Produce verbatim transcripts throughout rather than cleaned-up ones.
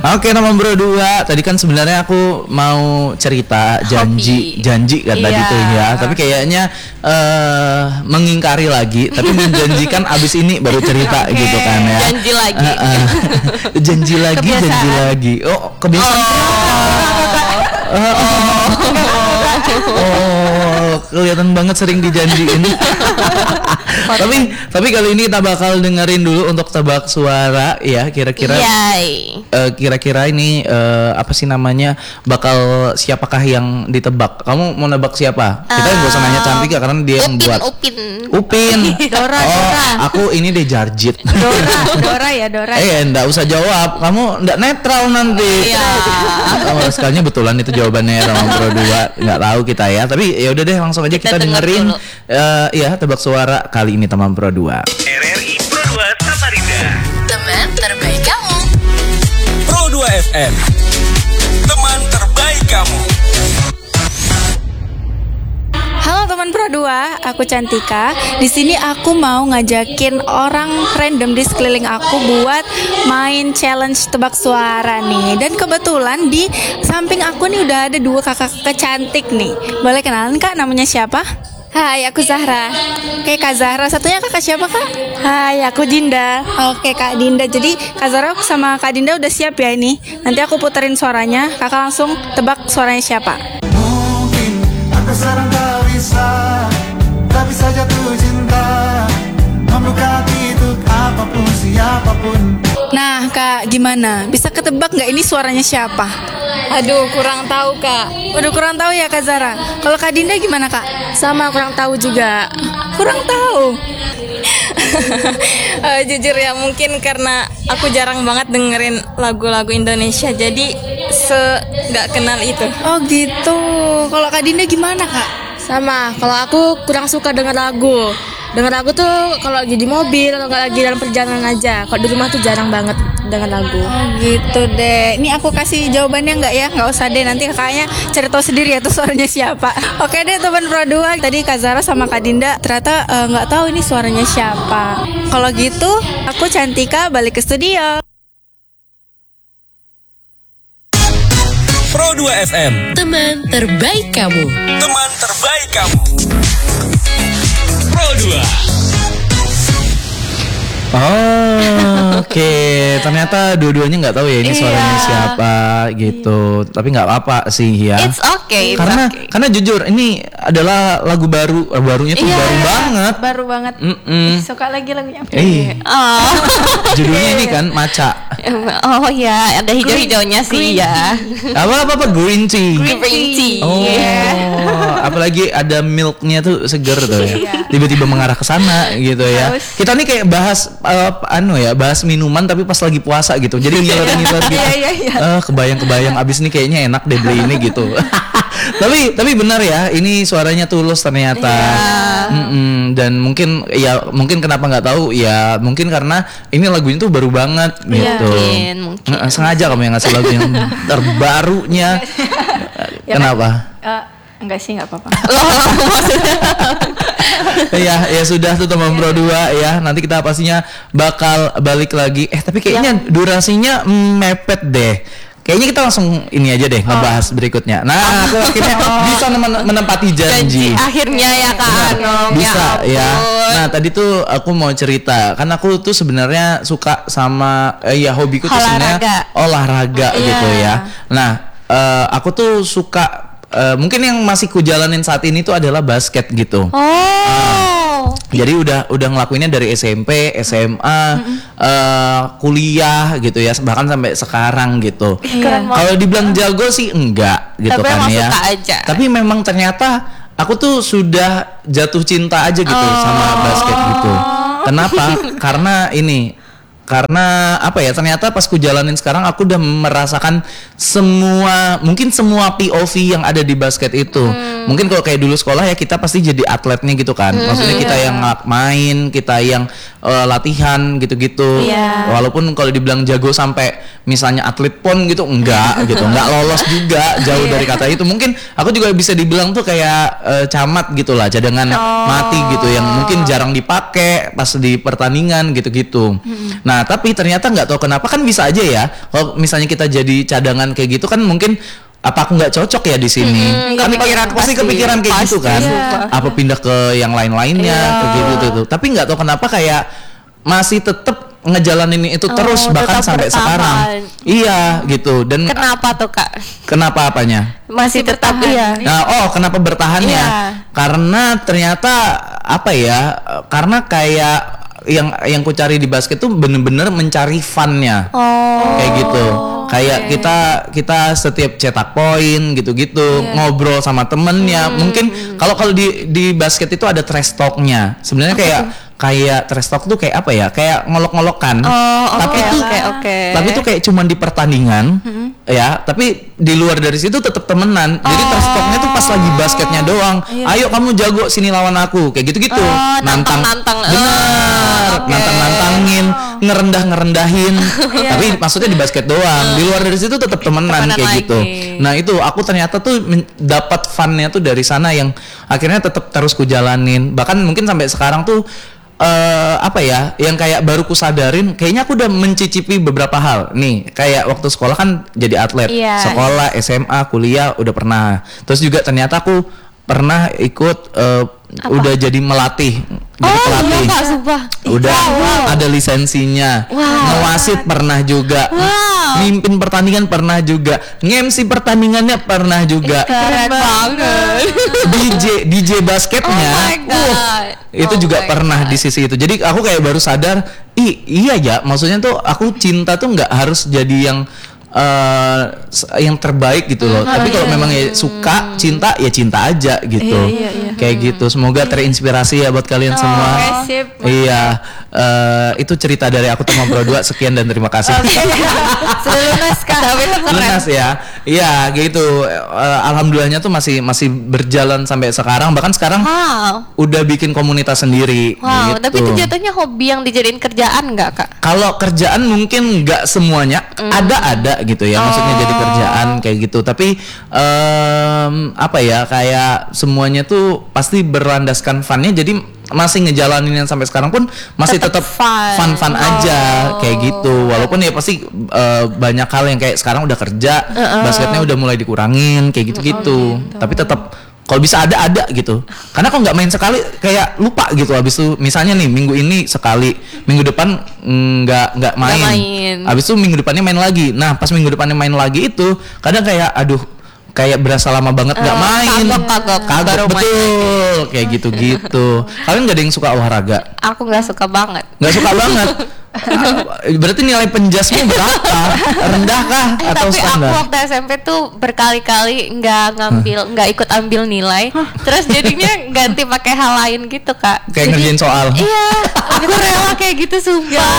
Oke, nama Bro dua. Tadi kan sebenarnya aku mau cerita janji, Hobi. janji kata Iya. gitu ya. Tapi kayaknya uh, mengingkari lagi. Tapi menjanjikan abis ini baru cerita Oke, gitu kan ya. janji lagi. Uh, uh. janji lagi, janji Kebiasaan. lagi. Oh, kebiasaan. Oh. Oh, oh, kelihatan banget sering dijanjiin. tapi tapi kali ini kita bakal dengerin dulu untuk tebak suara ya, kira-kira Yay. uh, kira-kira ini uh, apa sih namanya, bakal siapakah yang ditebak? Kamu mau nebak siapa? Kita nggak usah nanya cantik ya, karena dia yang Upin, buat. Upin. Upin. Dora, Oh, Dora. aku ini deh Jarjit. Dora, Dora ya, Dora. Eh, enggak usah jawab. Kamu enggak netral nanti. Iya. Kalau sekalinya betulan itu jawabannya sama Bro dua. Enggak tahu kita ya. Tapi ya udah deh, langsung aja kita, Kita denger dengerin dulu. eh, ya tebak suara kali ini teman Bro dua. R R I Pro dua Samarinda. Teman terbaik kamu. Pro dua F M. Teman terbaik kamu. Halo teman Pro dua, aku Cantika. Di sini aku mau ngajakin orang random di sekeliling aku buat main challenge tebak suara nih. Dan kebetulan di samping aku nih udah ada dua kakak-kakak cantik nih. Boleh kenalan Kak, namanya siapa? Hai, aku Zahra. Oke Kak Zahra, satunya kakak siapa Kak? Hai, aku Dinda. Oke Kak Dinda, jadi Kak Zahra sama Kak Dinda udah siap ya ini. Nanti aku puterin suaranya, kakak langsung tebak suaranya siapa. Mungkin aku sekarang tak bisa, tapi saja tuh cinta membuka pintu apapun siapapun. Nah Kak, gimana? Bisa ketebak nggak ini suaranya siapa? Aduh, kurang tahu, Kak. Udah kurang tahu ya Kak Zahra. Kalau Kak Dinda gimana Kak? Sama kurang tahu juga. Kurang tahu. Eh, jujur ya, mungkin karena aku jarang banget dengerin lagu-lagu Indonesia, jadi se nggak kenal itu. Oh gitu. Kalau Kak Dinda gimana Kak? Sama, kalau aku kurang suka denger lagu. Denger lagu tuh kalau lagi di mobil atau nggak lagi dalam perjalanan aja. Kalau di rumah tuh jarang banget denger lagu. Oh gitu deh. Ini aku kasih jawabannya nggak ya? Nggak usah deh. Nanti kakaknya cari tahu sendiri ya tuh suaranya siapa. Oke deh teman Pro dua. Tadi Kak Zara sama Kak Dinda ternyata eh, nggak tahu ini suaranya siapa. Kalau gitu aku Cantika balik ke studio. Pro dua F M. Teman terbaik kamu. Teman terbaik kamu. Pro dua. Oh, oke. Ternyata dua-duanya nggak tahu ya ini suaranya Iya. siapa gitu. Tapi nggak apa-apa sih ya. It's okay, it's karena okay. karena jujur ini adalah lagu baru, eh, barunya tuh Iya. baru banget. Baru banget. Mm-mm. Suka lagi lagunya. Eh, Oh. judulnya ini kan Maca. Oh ya, ada hijau-hijaunya sih ya. Apa apa apa green tea. Green tea. Oh, apalagi ada milknya tuh seger tuh ya. Tiba-tiba mengarah ke sana gitu ya. Haus. Kita nih kayak bahas uh, anu ya, bahas minuman tapi pas lagi puasa gitu. Jadi ngiler-ngiler gitu. Iya, iya, iya. Eh, kebayang-kebayang abis ini kayaknya enak deh beli ini gitu. tapi tapi benar ya, ini suaranya tulus ternyata. Mm-mm. Dan mungkin ya mungkin kenapa nggak tahu ya, mungkin karena ini lagunya tuh baru banget gitu. Mungkin, mungkin. Nah, sengaja kamu yang ngasih lagu yang terbarunya. Ya kan? Kenapa? Eh, enggak sih, enggak apa-apa. Ya, ya sudah tuh teman Pro dua ya. Nanti kita pastinya bakal balik lagi. Eh, tapi kayaknya durasinya mm, mepet deh. Kayaknya kita langsung ini aja deh ngebahas berikutnya. Nah, aku akhirnya bisa men- menempati janji. Janji akhirnya ya Kak Benar, Anom. bisa ya. ampun. Nah, tadi tuh aku mau cerita. Kan aku tuh sebenarnya suka sama eh, ya hobiku tuh sebenarnya Olahraga. olahraga Iya. gitu ya. Nah, eh, aku tuh suka eh, mungkin yang masih ku jalanin saat ini tuh adalah basket gitu. Oh. Jadi udah udah ngelakuinnya dari S M P, S M A, eh, kuliah gitu ya, bahkan sampai sekarang gitu. Keren banget. Kalau dibilang jago sih enggak gitu Tapi kan emang ya. suka aja. Tapi memang ternyata aku tuh sudah jatuh cinta aja gitu sama basket gitu. Kenapa? Karena ini karena apa ya, ternyata pas ku jalanin sekarang aku udah merasakan semua, mungkin semua P O V yang ada di basket itu. Mungkin kalau kayak dulu sekolah ya kita pasti jadi atletnya gitu kan. Maksudnya kita yang ngak- main, kita yang eh, latihan gitu-gitu. Iya. Walaupun kalau dibilang jago sampai misalnya atlet pon gitu, enggak gitu, enggak lolos juga, jauh dari kata itu. Mungkin aku juga bisa dibilang tuh kayak uh, camat gitulah, cadangan mati gitu, yang mungkin jarang dipakai pas di pertandingan gitu-gitu. Nah tapi ternyata nggak tahu kenapa kan bisa aja ya, kalau misalnya kita jadi cadangan kayak gitu kan mungkin apa aku nggak cocok ya di sini? Hmm, Kan kepikiran pasti pasti. kepikiran kayak gitu Pasti, kan. iya. Apa pindah ke yang lain-lainnya Iya. kayak gitu tuh. Tapi nggak tahu kenapa kayak masih tetap ngejalanin itu Oh, terus bahkan tetap sampai bertahan. sekarang. Iya gitu. Dan Kenapa tuh kak? kenapa apanya? Masih tetap iya. Nah, oh kenapa bertahan ya? Iya. Karena ternyata apa ya? Karena kayak yang yang ku cari di basket tuh bener-bener mencari funnya. Oh. Kayak gitu. Kayak kita kita setiap cetak poin gitu-gitu, ngobrol sama temennya. Mungkin kalau kalau di di basket itu ada trash talk-nya. Sebenarnya kayak kayak trash talk tuh kayak apa ya? Kayak ngolok-ngolokan. Oh, tapi oke, tuh oke, oke. tapi tuh kayak cuman di pertandingan. Ya, tapi di luar dari situ tetap temenan. Jadi trash talk-nya tuh pas lagi basketnya doang. Ayo kamu jago sini lawan aku. Kayak gitu-gitu. Oh, nantang-nantang. Benar. Oh, oke. Nantang-nantangin, ngerendah-ngerendahin. Tapi maksudnya di basket doang. Di luar dari situ tetap temenan Temenan kayak lagi. gitu. Nah, itu aku ternyata tuh men- dapat fun-nya tuh dari sana yang akhirnya tetap terus ku jalanin. Bahkan mungkin sampai sekarang tuh eh apa ya, yang kayak baru ku sadarin, kayaknya aku udah mencicipi beberapa hal. Nih, kayak waktu sekolah kan jadi atlet. Iya. Sekolah, S M A, kuliah udah pernah. Terus juga ternyata aku pernah ikut eh, udah jadi melatih, jadi Oh pelatih. iya kak, sumpah. Udah ada lisensinya. Ngewasit pernah juga. Wow. Mimpin pertandingan pernah juga. Nge-M C pertandingannya pernah juga. Keren banget. D J D J basketnya. Oh my God. uh, itu Oh juga my pernah God. di sisi itu. Jadi aku kayak baru sadar, ih iya ya, maksudnya tuh aku cinta tuh nggak harus jadi yang eh, s- yang terbaik gitu loh. Tapi kalau memang ya suka, cinta ya cinta aja gitu. Kayak gitu. Semoga terinspirasi ya buat kalian semua. oke, sip. Iya, eh, itu cerita dari aku Teman Pro dua. Sekian dan terima kasih. Sudah lunas kak. Tapi itu keren. Lunas ya. Iya, gitu. Eh, alhamdulillahnya tuh masih masih berjalan sampai sekarang. Bahkan sekarang Wow. udah bikin komunitas sendiri. Wow, gitu. tapi itu jatuhnya hobi yang dijadiin kerjaan nggak kak? Kalau kerjaan mungkin nggak semuanya, ada-ada gitu ya, maksudnya jadi kerjaan kayak gitu. Tapi em, apa ya, kayak semuanya tuh pasti berlandaskan funnya. Jadi masih ngejalanin yang sampai sekarang pun masih tetap Tetap fun. fun-fun aja kayak gitu. Walaupun ya pasti eh, banyak hal yang kayak sekarang udah kerja, basketnya udah mulai dikurangin kayak gitu-gitu. Tapi tetap kalau bisa ada ada gitu. Karena kalau nggak main sekali kayak lupa gitu. Habis itu misalnya nih minggu ini sekali, minggu depan nggak nggak main. main. Habis itu minggu depannya main lagi. Nah pas minggu depannya main lagi itu kadang kayak aduh kayak berasa lama banget nggak main. kagok, kagok. Kagok, Baru main. betul. Kayak gitu-gitu. Kalian nggak ada yang suka olahraga? Aku nggak suka banget. Nggak suka banget. Ah, berarti nilai penjasmu berapa? Rendah kah Eh, atau tapi standar? aku waktu S M P tuh berkali-kali nggak ngambil, nggak ikut ambil nilai, terus jadinya ganti pakai hal lain gitu kak. Kayak Jadi- ngerjain soal. Iya, aku rela kayak gitu sumpah.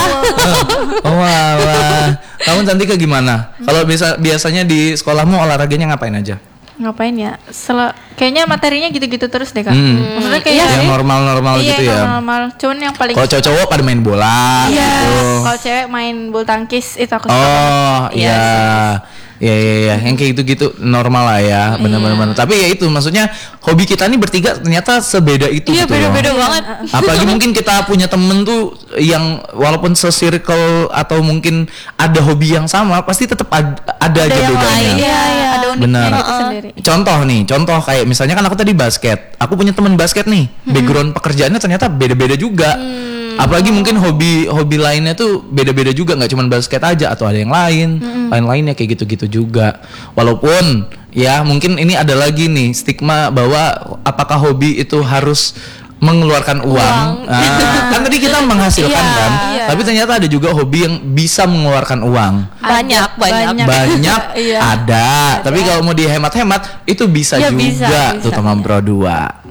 Oh wah, wah. Kamu Cantika gimana? Kalau bisa biasanya di sekolahmu olahraganya ngapain aja? Ngapain ya? Sel- kayaknya materinya gitu-gitu terus deh kak. Hmm. Maksudnya kayak Yang normal-normal iya, gitu yang ya. normal. Cuman yang paling Kalau cowok-cowok pada main bola iya. gitu. Kalau cewek main bulu tangkis itu aku suka. Oh iya, iya iya iya, yang kayak gitu-gitu normal lah ya, benar-benar. Tapi ya itu maksudnya hobi kita nih bertiga ternyata sebeda itu. Iya, gitu loh. beda-beda banget. Apalagi mungkin kita punya temen tuh yang walaupun se-circle atau mungkin ada hobi yang sama, pasti tetap ad- ada, aja yang bedanya. lain, iya, iya. Ada uniknya Benar. itu sendiri. Contoh nih, contoh kayak misalnya kan aku tadi basket, aku punya teman basket nih, background pekerjaannya ternyata beda-beda juga. Apalagi mungkin hobi hobi lainnya tuh beda-beda juga, nggak cuma basket aja atau ada yang lain, lain-lainnya kayak gitu-gitu juga. Walaupun ya mungkin ini ada lagi nih stigma bahwa apakah hobi itu harus mengeluarkan uang. Nah, kan tadi kita menghasilkan Iya, kan, iya. tapi ternyata ada juga hobi yang bisa mengeluarkan uang. Banyak, banyak. banyak. Banyak Iya. ada, tapi kalau mau dihemat-hemat itu bisa Ya, juga bisa, tuh bisa. teman Pro dua.